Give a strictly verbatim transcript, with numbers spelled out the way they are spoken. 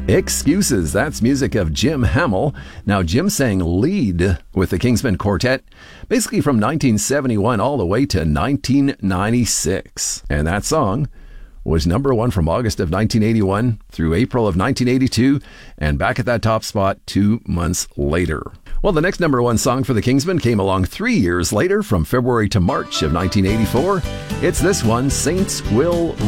Excuses. That's music of Jim Hamill. Now, Jim sang lead with the Kingsmen Quartet, basically from nineteen seventy-one all the way to nineteen ninety-six. And that song was number one from August of nineteen eighty-one through April of nineteen eighty-two, and back at that top spot two months later. Well, the next number one song for the Kingsmen came along three years later, from February to March of nineteen eighty-four. It's this one, Saints Will